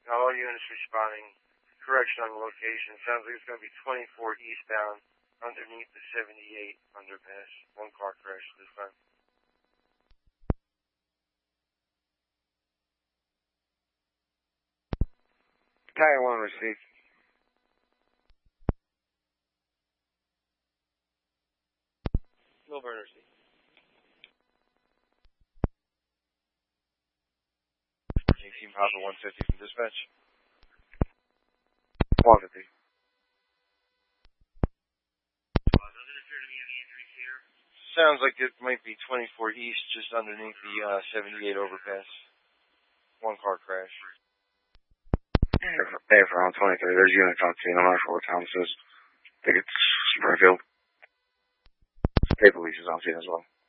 All units responding. Correction on the location. Sounds like it's going to be 24 eastbound underneath the 78 underpass. One car crash this time. Tire 1 received. Milburn received. 18 Papa 150 from dispatch. 150. Sounds like it might be 24 east, just underneath the 78 overpass. One car crash. Hey, for on 23, there's units on scene. I'm not sure what town this is. I think it's Springfield. State Police is on scene as well.